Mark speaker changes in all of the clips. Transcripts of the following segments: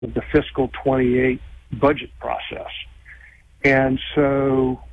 Speaker 1: of the fiscal 28 budget process. And so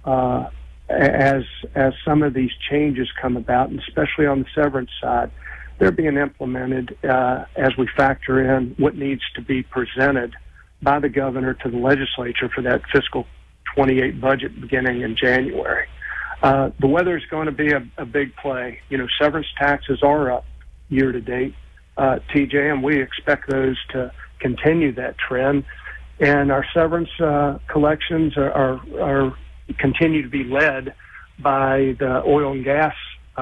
Speaker 1: as some of these changes come about, and especially on the severance side, they're being implemented as we factor in what needs to be presented by the governor to the legislature for that fiscal 28 budget beginning in January. The weather is going to be a big play. Severance taxes are up year to date, TJ, and we expect those to continue that trend. And our severance collections are continue to be led by the oil and gas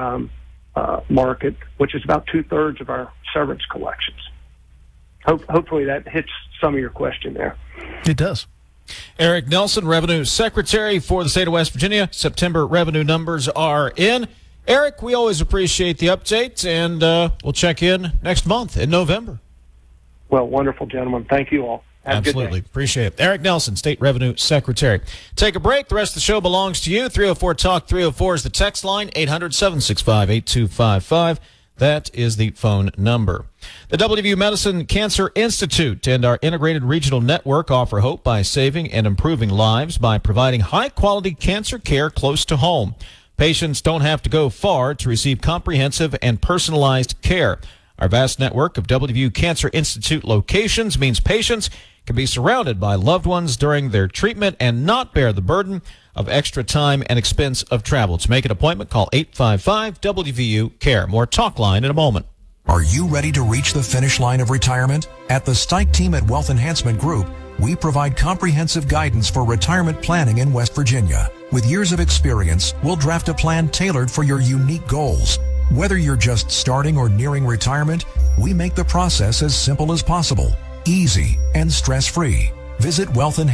Speaker 1: market, which is about 2/3 of our severance collections. Hopefully that hits some of your question there.
Speaker 2: It does.
Speaker 3: Eric Nelson, Revenue Secretary for the state of West Virginia. September revenue numbers are in. Eric, we always appreciate the update, and we'll check in next month in November.
Speaker 1: Well, wonderful, gentlemen. Thank you all. Have
Speaker 3: Absolutely.
Speaker 1: A good day.
Speaker 3: Appreciate it. Eric Nelson, State Revenue Secretary. Take a break. The rest of the show belongs to you. 304-TALK. 304 is the text line. 800-765-8255. That is the phone number. The WVU Medicine Cancer Institute and our integrated regional network offer hope by saving and improving lives by providing high-quality cancer care close to home. Patients don't have to go far to receive comprehensive and personalized care. Our vast network of WVU Cancer Institute locations means patients can be surrounded by loved ones during their treatment and not bear the burden of extra time and expense of travel. To make an appointment, call 855-WVU-CARE. More Talk Line in a moment.
Speaker 4: Are you ready to reach the finish line of retirement? At the Stike team at Wealth Enhancement Group, we provide comprehensive guidance for retirement planning in West Virginia. With years of experience, we'll draft a plan tailored for your unique goals. Whether you're just starting or nearing retirement, we make the process as simple as possible, easy, and stress-free. Visit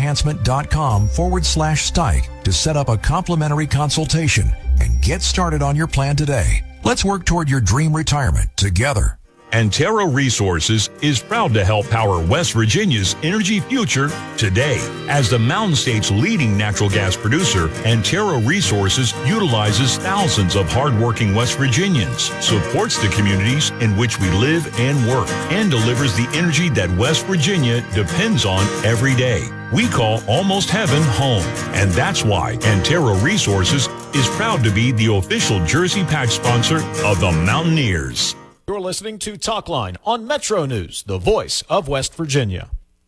Speaker 4: wealthenhancement.com/Stike to set up a complimentary consultation and get started on your plan today. Let's work toward your dream retirement together.
Speaker 5: Antero Resources is proud to help power West Virginia's energy future today. As the Mountain State's leading natural gas producer, Antero Resources utilizes thousands of hardworking West Virginians, supports the communities in which we live and work, and delivers the energy that West Virginia depends on every day. We call Almost Heaven home, and that's why Antero Resources is proud to be the official Jersey Patch sponsor of the Mountaineers.
Speaker 3: You're listening to Talk Line on Metro News, the voice of West Virginia.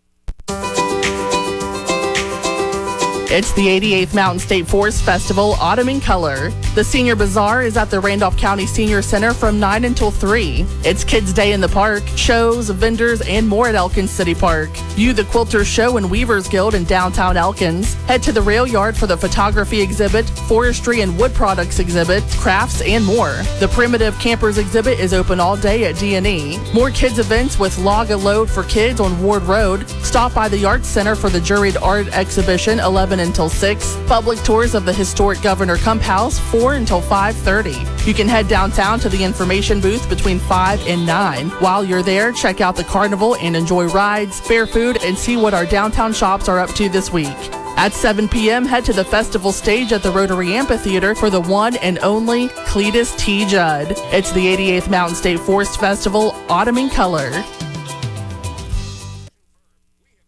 Speaker 6: It's the 88th Mountain State Forest Festival, Autumn in Color. The Senior Bazaar is at the Randolph County Senior Center from 9 until 3. It's Kids Day in the park, shows, vendors, and more at Elkins City Park. View the Quilters Show and Weavers Guild in downtown Elkins. Head to the Rail Yard for the photography exhibit, forestry and wood products exhibit, crafts, and more. The Primitive Campers exhibit is open all day at D&E. More kids events with Log a Load for Kids on Ward Road. Stop by the Arts Center for the Juried Art Exhibition, 11 until 6. Public tours of the historic Governor Kump House, 4 until 5:30. You can head downtown to the information booth between 5 and 9. While you're there, check out the carnival and enjoy rides, fair food, and see what our downtown shops are up to this week. At 7 p.m., head to the festival stage at the Rotary Amphitheater for the one and only Cletus T. Judd. It's the 88th Mountain State Forest Festival, Autumn in Color.